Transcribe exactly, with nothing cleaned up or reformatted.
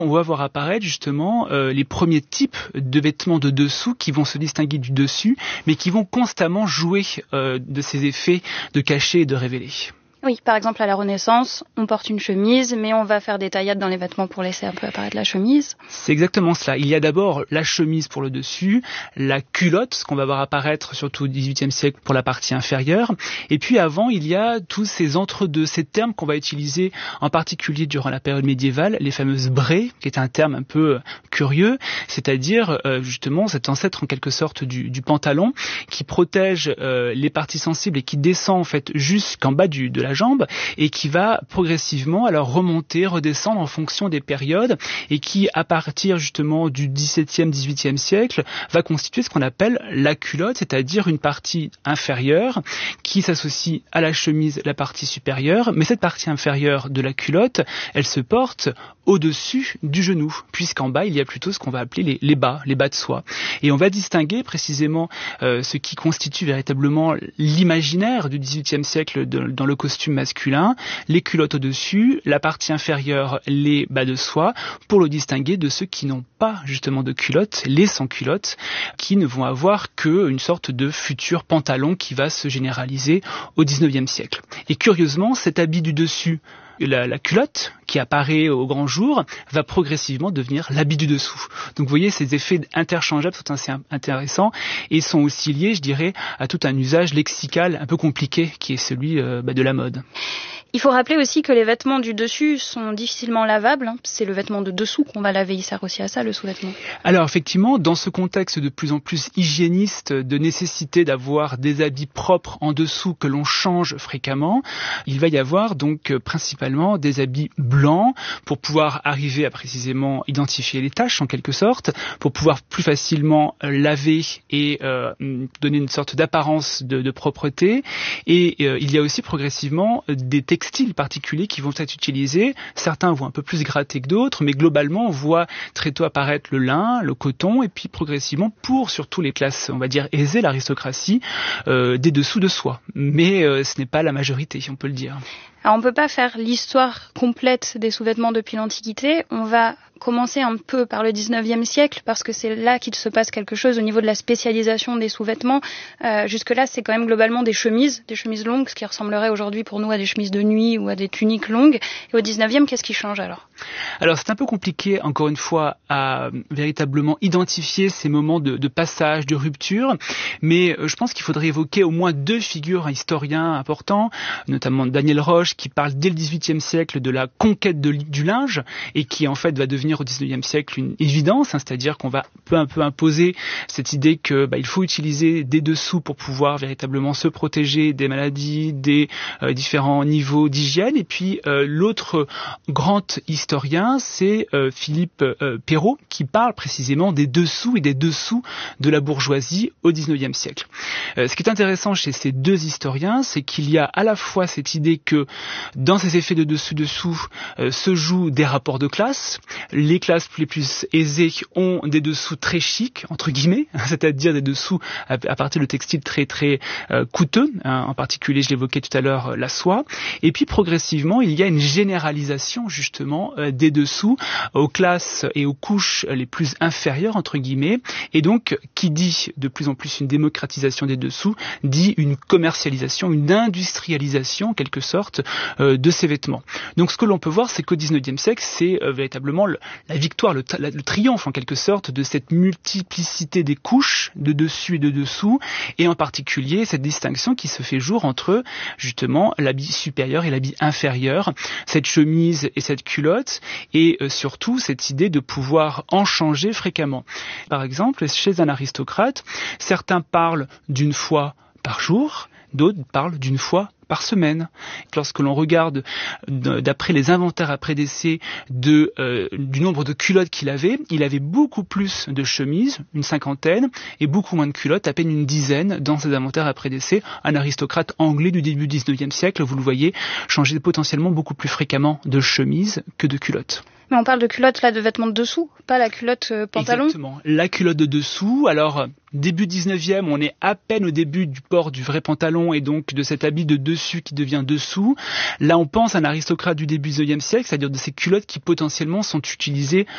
on va voir apparaître justement euh, les premiers types de vêtements de dessous qui vont se distinguer du dessus, mais qui vont constamment jouer euh, de ces effets de cacher et de révéler. Oui, par exemple à la Renaissance, on porte une chemise, mais on va faire des taillades dans les vêtements pour laisser un peu apparaître la chemise. C'est exactement cela. Il y a d'abord la chemise pour le dessus, la culotte, ce qu'on va voir apparaître surtout au dix-huitième siècle pour la partie inférieure. Et puis avant, il y a tous ces entre-deux, ces termes qu'on va utiliser en particulier durant la période médiévale, les fameuses braies, qui est un terme un peu curieux, c'est-à-dire euh, justement cet ancêtre en quelque sorte du, du pantalon qui protège euh, les parties sensibles et qui descend en fait jusqu'en bas du, de la jambe et qui va progressivement alors remonter, redescendre en fonction des périodes et qui à partir justement du dix-septième, dix-huitième siècle va constituer ce qu'on appelle la culotte, c'est-à-dire une partie inférieure qui s'associe à la chemise, la partie supérieure, mais cette partie inférieure de la culotte, elle se porte au-dessus du genou, puisqu'en bas il y a plutôt ce qu'on va appeler les, les bas, les bas de soie. Et on va distinguer précisément euh, ce qui constitue véritablement l'imaginaire du dix-huitième siècle de, dans le costume masculin, les culottes au-dessus, la partie inférieure, les bas de soie, pour le distinguer de ceux qui n'ont pas justement de culottes, les sans-culottes, qui ne vont avoir qu'une sorte de futur pantalon qui va se généraliser au dix-neuvième siècle. Et curieusement, cet habit du dessus, La, la culotte qui apparaît au grand jour va progressivement devenir l'habit du dessous. Donc vous voyez, ces effets interchangeables sont assez intéressants et sont aussi liés, je dirais, à tout un usage lexical un peu compliqué qui est celui euh, bah, de la mode. Il faut rappeler aussi que les vêtements du dessus sont difficilement lavables. Hein. C'est le vêtement de dessous qu'on va laver. Il sert aussi à ça, le sous-vêtement. Alors effectivement, dans ce contexte de plus en plus hygiéniste, de nécessité d'avoir des habits propres en dessous que l'on change fréquemment, il va y avoir donc principalement des habits blancs pour pouvoir arriver à précisément identifier les taches en quelque sorte, pour pouvoir plus facilement laver et euh, donner une sorte d'apparence de, de propreté. Et euh, il y a aussi progressivement des textiles textiles particuliers qui vont être utilisés. Certains vont un peu plus gratter que d'autres, mais globalement, on voit très tôt apparaître le lin, le coton, et puis progressivement, pour surtout les classes, on va dire, aisées, l'aristocratie, euh, des dessous de soie. Mais euh, ce n'est pas la majorité, on peut le dire. Alors, on ne peut pas faire l'histoire complète des sous-vêtements depuis l'Antiquité. On va commencer un peu par le dix-neuvième siècle, parce que c'est là qu'il se passe quelque chose au niveau de la spécialisation des sous-vêtements. Euh, jusque-là, c'est quand même globalement des chemises, des chemises longues, ce qui ressemblerait aujourd'hui pour nous à des chemises de nuit ou à des tuniques longues. Et au dix-neuvième, qu'est-ce qui change alors ? Alors, c'est un peu compliqué, encore une fois, à euh, véritablement identifier ces moments de, de passage, de rupture, mais euh, je pense qu'il faudrait évoquer au moins deux figures historiens importants, notamment Daniel Roche, qui parle dès le dix-huitième siècle de la conquête de, du linge, et qui en fait va devenir au dix-neuvième siècle une évidence, hein, c'est-à-dire qu'on va peu à peu imposer cette idée que bah, il faut utiliser des dessous pour pouvoir véritablement se protéger des maladies, des euh, différents niveaux d'hygiène. Et puis euh, l'autre grand historien, c'est euh, Philippe euh, Perrault, qui parle précisément des dessous et des dessous de la bourgeoisie au dix-neuvième siècle. Euh, ce qui est intéressant chez ces deux historiens, c'est qu'il y a à la fois cette idée que dans ces effets de dessus-dessous euh, se jouent des rapports de classe. Les classes les plus aisées ont des dessous très chics, entre guillemets, c'est-à-dire des dessous à, à partir de textiles très très euh, coûteux, hein, en particulier, je l'évoquais tout à l'heure, la soie. Et puis progressivement, il y a une généralisation justement euh, des dessous aux classes et aux couches les plus inférieures, entre guillemets. Et donc, qui dit de plus en plus une démocratisation des dessous, dit une commercialisation, une industrialisation, en quelque sorte, euh, de ces vêtements. Donc ce que l'on peut voir, c'est qu'au dix-neuvième siècle, c'est euh, véritablement le, la victoire, le, le, le triomphe en quelque sorte de cette multiplicité des couches de dessus et de dessous, et en particulier cette distinction qui se fait jour entre justement l'habit supérieur et l'habit inférieur, cette chemise et cette culotte, et euh, surtout cette idée de pouvoir en changer fréquemment. Par exemple, chez un aristocrate, certains parlent d'une fois par jour, d'autres parlent d'une fois par semaine. Lorsque l'on regarde d'après les inventaires après décès de, euh, du nombre de culottes qu'il avait, il avait beaucoup plus de chemises, une cinquantaine, et beaucoup moins de culottes, à peine une dizaine dans ses inventaires après décès. Un aristocrate anglais du début du dix-neuvième siècle, vous le voyez, changeait potentiellement beaucoup plus fréquemment de chemises que de culottes. Mais on parle de culotte là, de vêtements de dessous, pas la culotte euh, pantalon. Exactement, la culotte de dessous. Alors, début dix-neuvième, on est à peine au début du port du vrai pantalon et donc de cet habit de dessus qui devient dessous. Là, on pense à un aristocrate du début du dix-neuvième siècle, c'est-à-dire de ces culottes qui potentiellement sont utilisées